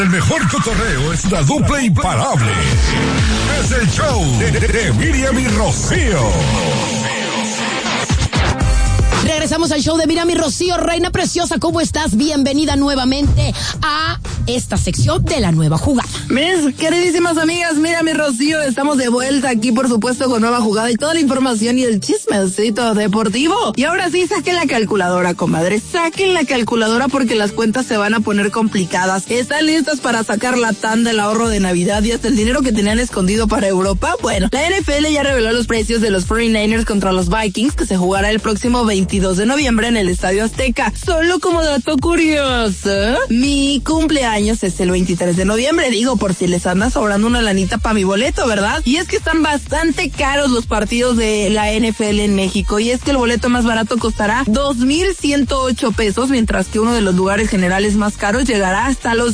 El mejor cotorreo es la dupla imparable. Es el show de Miriam y Rocío. Regresamos al show de Miriam y Rocío. Reina preciosa, ¿cómo estás? Bienvenida nuevamente a esta sección de la nueva jugada. Mis queridísimas amigas, Miriam y Rocío, estamos de vuelta aquí, por supuesto, con nueva jugada y toda la información y el chismecito deportivo. Y ahora sí, saquen la calculadora, comadre. Saquen la calculadora porque las cuentas se van a poner complicadas. ¿Están listas para sacar la tanda, el ahorro de Navidad y hasta el dinero que tenían escondido para Europa? Bueno, la NFL ya reveló los precios de los 49ers contra los Vikings, que se jugará el próximo 22 de noviembre en el Estadio Azteca. Solo como dato curioso, mi cumpleaños es el 23 de noviembre, digo, por si les anda sobrando una lanita para mi boleto, ¿verdad? Y es que están bastante caros los partidos de la NFL en México, y es que el boleto más barato costará 2,108 pesos, mientras que uno de los lugares generales más caros llegará hasta los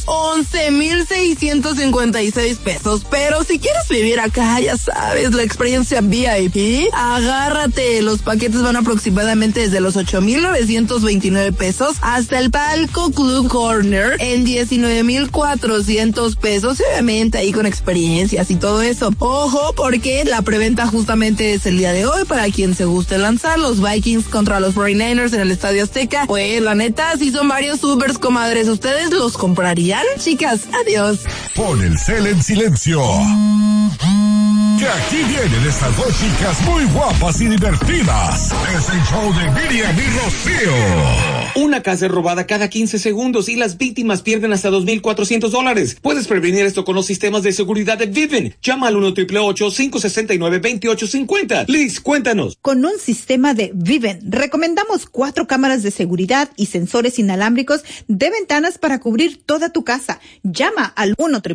11,656 pesos. Pero si quieres vivir acá, ya sabes, la experiencia VIP, agárrate, los paquetes van aproximadamente desde los 8,929 pesos hasta el palco Club Corner en 19,400 pesos, y obviamente ahí con experiencias y todo eso. Ojo, porque la preventa justamente es el día de hoy para quien se guste lanzar los Vikings contra los 49ers en el Estadio Azteca. Pues la neta, sí son varios supers, comadres. ¿Ustedes los comprarían? Chicas, adiós. Pon el cel en silencio. Que aquí vienen estas dos chicas muy guapas y divertidas. Es el show de Miriam y Rocío. Una casa es robada cada 15 segundos y las víctimas pierden hasta $2,400. Puedes prevenir esto con los sistemas de seguridad de Vivint. Llama al 1-888-569-2850. Liz, cuéntanos. Con un sistema de Vivint, recomendamos 4 cámaras de seguridad y sensores inalámbricos de ventanas para cubrir toda tu casa. Llama al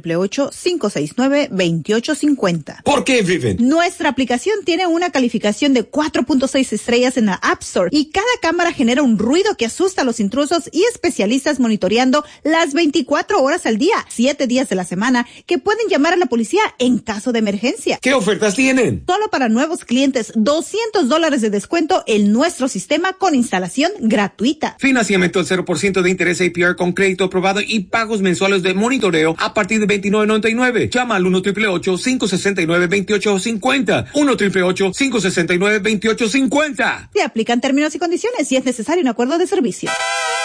1-888-569-2850. ¿Por qué Vivint? Nuestra aplicación tiene una calificación de 4.6 estrellas en la App Store y cada cámara genera un ruido que asusta a los intrusos y especialistas monitoreando las 24 horas al día, 7 días de la semana, que pueden llamar a la policía en caso de emergencia. ¿Qué ofertas tienen? Solo para nuevos clientes, $200 de descuento en nuestro sistema con instalación gratuita. Financiamiento al 0% de interés APR con crédito aprobado y pagos mensuales de monitoreo a partir de $29.99. Llama al 1-888-569-2850. 1-888-569-2850. Se aplican términos y condiciones si es necesario un acuerdo de servicio.